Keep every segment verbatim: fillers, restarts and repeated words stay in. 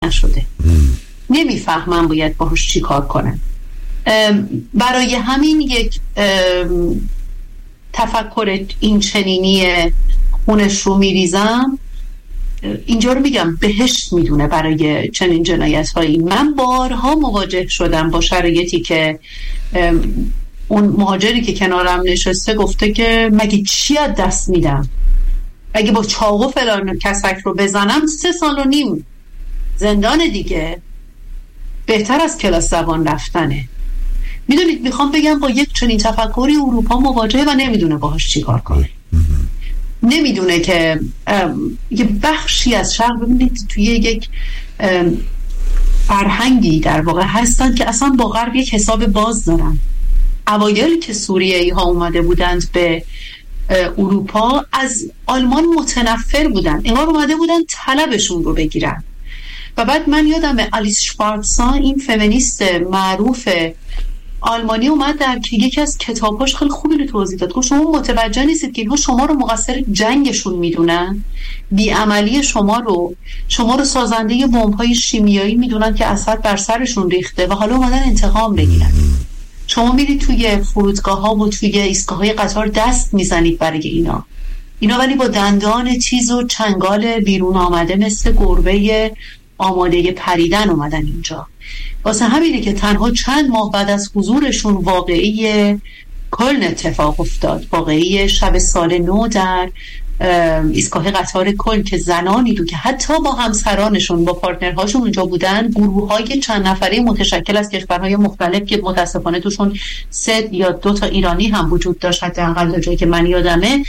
نشده. نمیفهمم باید باهاش چی کار کنم. برای همین یک تفکر این چنینی خونش رو میریزم، اینجا رو میگم بهشت میدونه برای چنین جنایت هایی. من بارها مواجه شدم با شرایطی که اون مهاجری که کنارم نشسته گفته که مگه چی از دست میدم، اگه با چاقو فلان کسک رو بزنم سه سال و نیم زندان دیگه، بهتر از کلاس زبان رفتنه. میدونید میخوام بگم با یک چنین تفکری اروپا مواجهه و نمیدونه باهاش چی کار کنه. نمیدونه که یه بخشی از شرق، ببینید توی یک فرهنگی در واقع هستن که اصلا با غرب یک حساب باز دارن. اوایل که سوریایی ها اومده بودند به اروپا از آلمان متنفر بودن، انگار اومده بودن طلبشون رو بگیرن. و بعد من یادم آلیس شوارتزا، این فمینیست معروف آلمانی، اومد در که یکی از کتاباش خیلی خوبی رو توضیح داد. گفت شما متوجه نیستید که اینها شما رو مقصر جنگشون میدونن، بیعملی شما رو شما رو سازنده بمب‌های شیمیایی میدونن که اسد بر سرشون ریخته و حالا اومدن انتقام بگیرن. شما میرید توی فرودگاه ها و توی ایستگاه های قطار دست میزنید برای اینا اینا ولی با دندان تیز و چنگال بیرون آمده مثل گربه آماده پریدن اومدن اینجا. واسه همینه که تنها چند ماه بعد از حضورشون واقعی کلن اتفاق افتاد، واقعی شب سال نو در ایستگاه قطار کلن که زنانی رو که حتی با همسرانشون با پارتنرهاشون اونجا بودن، گروه‌های چند نفره متشکل از کشورهای مختلف که متاسفانه توشون سه یا دو تا ایرانی هم وجود داشت، حداقل تا جایی که من یادمه،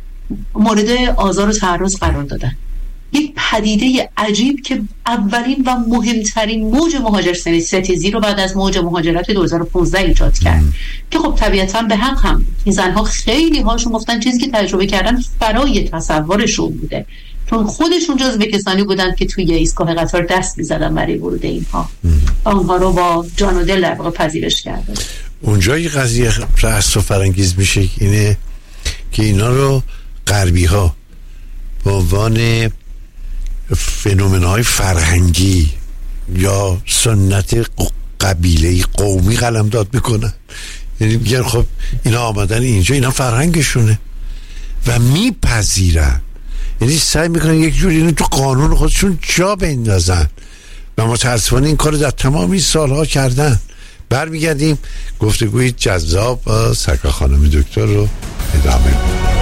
مورد آزار و تعرض قرار دادن. یک پدیده عجیب که اولین و مهمترین موج مهاجرت ستیزی رو بعد از موج مهاجرت دو هزار و پانزده ایجاد کرد که خب طبیعتاً به حق هم این زنها خیلی هاشون گفتن چیزی که تجربه کردن فرای تصورشون بوده، چون خودشون جزو کسانی بودن که توی ایستگاه قطار دست می‌زدن برای ورود اینها، آنها رو با جان و دل در واقع پذیرش کردن. اونجا یه قضیه تأسف فرانگیز میشه اینه که اینا رو غربی‌ها به عنوان فنومن‌های فرهنگی یا سنت قبیله‌ای قومی قلمداد میکنن. یعنی میگن خب اینا آمدن اینجا، اینا فرهنگشونه و میپذیرن، یعنی سعی میکنن یک جوری اینو تو قانون خودشون جا بندازن و متاسفانه این کار در تمام این سالها کردن. برمیگردیم گفتگوی جذاب با سرکار خانم دکتر رو ادامه میدیم.